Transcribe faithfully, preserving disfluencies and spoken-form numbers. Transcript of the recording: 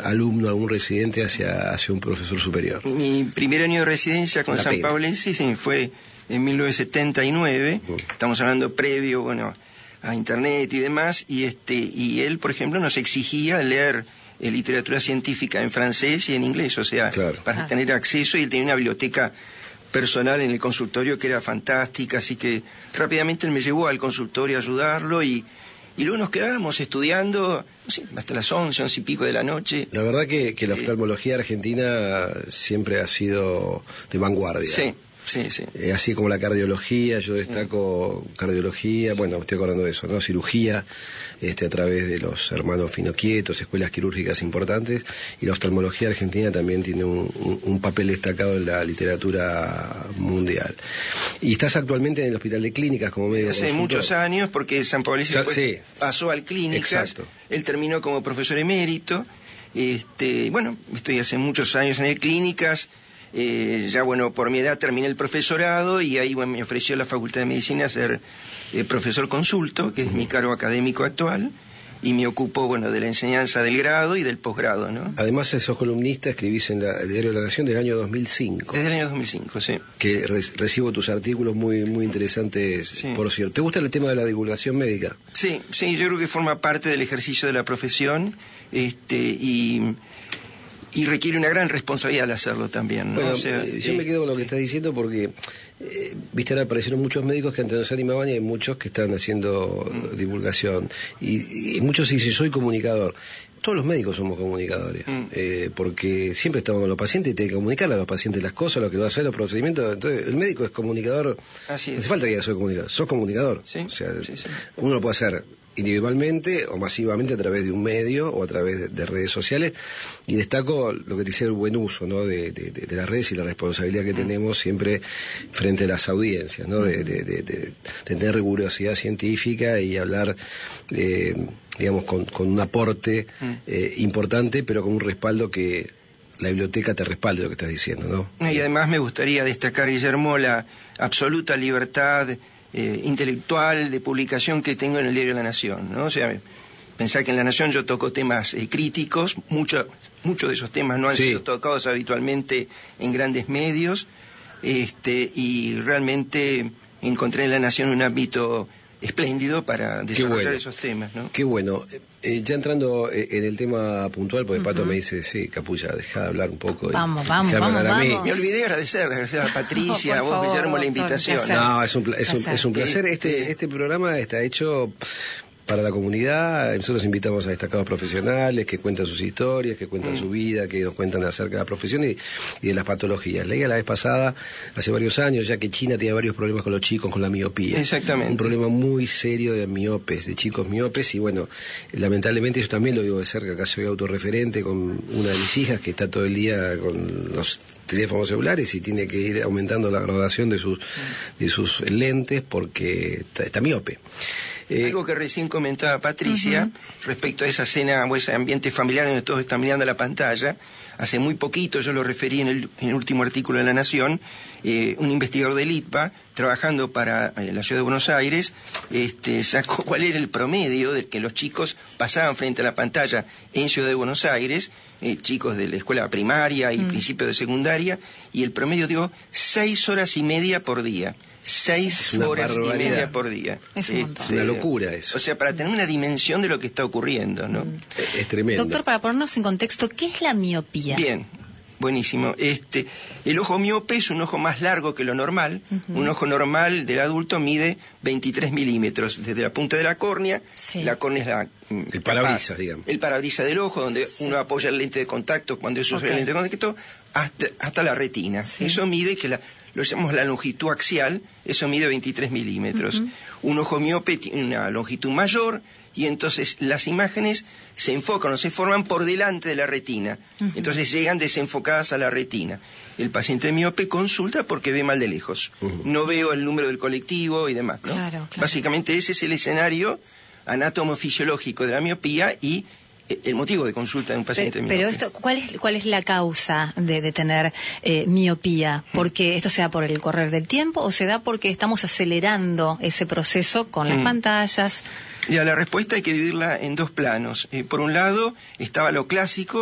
alumno, algún residente hacia, hacia un profesor superior? Mi primer año de residencia con San Paulense sí, fue en mil novecientos setenta y nueve, uh. estamos hablando previo, bueno, a internet y demás, y este y él, por ejemplo, nos exigía leer eh, literatura científica en francés y en inglés, o sea, claro. para ah. tener acceso, y él tenía una biblioteca personal en el consultorio que era fantástica, así que rápidamente él me llevó al consultorio a ayudarlo, y, y luego nos quedábamos estudiando, no sé, hasta las once, once y pico de la noche. La verdad que, que la oftalmología argentina siempre ha sido de vanguardia. Sí. Sí, sí. Eh, así como la cardiología, yo destaco sí. cardiología, bueno, me estoy acordando de eso, ¿no? Cirugía, este, a través de los hermanos Finoquietos, escuelas quirúrgicas importantes, y la oftalmología argentina también tiene un, un, un papel destacado en la literatura mundial. Y estás actualmente en el Hospital de Clínicas como médico Hace consultor. Muchos años, porque San Paulense después sí. pasó al Clínicas. Exacto. Él terminó como profesor emérito. Este, bueno, estoy hace muchos años en el Clínicas. Eh, ya bueno, por mi edad terminé el profesorado, y ahí bueno, me ofreció la Facultad de Medicina ser eh, profesor consulto, que es mi cargo académico actual, y me ocupo bueno de la enseñanza del grado y del posgrado, ¿no? Además sos columnista, escribís en la, el Diario de la Nación del año dos mil cinco. Desde el año dos mil cinco, sí. Que re recibo tus artículos muy muy interesantes, sí. por cierto. ¿Te gusta el tema de la divulgación médica? Sí, sí, yo creo que forma parte del ejercicio de la profesión, este y... y requiere una gran responsabilidad al hacerlo también, ¿no? Bueno, o sea, yo eh, me quedo con lo que estás diciendo porque, eh, viste, ahora aparecieron muchos médicos que antes no se animaban, y hay muchos que están haciendo mm. divulgación. Y, y muchos dicen, soy comunicador. Todos los médicos somos comunicadores, mm. eh, porque siempre estamos con los pacientes y tienen que comunicarle a los pacientes las cosas, lo que va a hacer, los procedimientos. Entonces, el médico es comunicador. Así es. No hace falta que diga soy comunicador, sos comunicador. ¿Sí? O sea, sí, sí. uno lo puede hacer individualmente o masivamente a través de un medio o a través de, de redes sociales, y destaco lo que te dice el buen uso, ¿no? de, de, de las redes y la responsabilidad que tenemos siempre frente a las audiencias, ¿no? de, de, de, de, de tener rigurosidad científica y hablar eh, digamos con, con un aporte eh, importante, pero con un respaldo que la biblioteca te respalde lo que estás diciendo, ¿no? Y además me gustaría destacar, Guillermo, la absoluta libertad Eh, intelectual de publicación que tengo en el Diario de la Nación, ¿no? O sea, pensar que en la Nación yo toco temas eh, críticos, muchos muchos de esos temas no han sí. sido tocados habitualmente en grandes medios, este y realmente encontré en la Nación un ámbito espléndido para desarrollar bueno. esos temas, ¿no? Qué bueno. Eh, ya entrando en el tema puntual, porque uh-huh. Pato me dice, sí, Capulla, deja de hablar un poco. Vamos, vamos, vamos, vamos. Me olvidé de agradecer, agradecer a Patricia, a vos, favor, Guillermo, la invitación. Doctor, no, es un, es un, es un placer. Este, este programa está hecho para la comunidad. Nosotros invitamos a destacados profesionales que cuentan sus historias, que cuentan mm. su vida, que nos cuentan acerca de la profesión y, y de las patologías. Leía la vez pasada, hace varios años, ya que China tiene varios problemas con los chicos, con la miopía. Exactamente. Un problema muy serio de miopes, de chicos miopes, y bueno, lamentablemente yo también lo vivo de cerca, acá soy autorreferente con una de mis hijas que está todo el día con los teléfonos celulares y tiene que ir aumentando la graduación de sus, de sus lentes porque está, está miope. Eh, Algo que recién comentaba Patricia, uh-huh. respecto a esa escena o ese ambiente familiar donde todos están mirando la pantalla, hace muy poquito, yo lo referí en el, en el último artículo de La Nación, eh, un investigador del I T B A, trabajando para eh, la Ciudad de Buenos Aires, este, sacó cuál era el promedio del que los chicos pasaban frente a la pantalla en Ciudad de Buenos Aires, eh, chicos de la escuela primaria y mm. principio de secundaria, y el promedio dio seis horas y media por día. Seis horas y media por día. Es, un es una locura eso. O sea, para tener una dimensión de lo que está ocurriendo, ¿no? Mm. Es, es tremendo. Doctor, para ponernos en contexto, ¿qué es la miopía? Bien, buenísimo. Este, el ojo miope es un ojo más largo que lo normal. Uh-huh. Un ojo normal del adulto mide veintitrés milímetros. Desde la punta de la córnea, sí. la córnea es la... El parabrisas, digamos. El parabrisas del ojo, donde sí. uno apoya el lente de contacto cuando eso okay. usa el lente de contacto, hasta, hasta la retina. Sí. Eso mide que la... lo llamamos la longitud axial, eso mide veintitrés milímetros. Uh-huh. Un ojo miope tiene una longitud mayor y entonces las imágenes se enfocan o se forman por delante de la retina. Uh-huh. Entonces llegan desenfocadas a la retina. El paciente miope consulta porque ve mal de lejos. Uh-huh. No veo el número del colectivo y demás, ¿no? Claro, claro. Básicamente ese es el escenario anatomofisiológico de la miopía y el motivo de consulta de un paciente pero, miope. Pero esto, ¿cuál es, cuál es la causa de, de tener eh, miopía? ¿Porque esto se da por el correr del tiempo o se da porque estamos acelerando ese proceso con las mm. pantallas? Ya, la respuesta hay que dividirla en dos planos. Eh, por un lado, estaba lo clásico,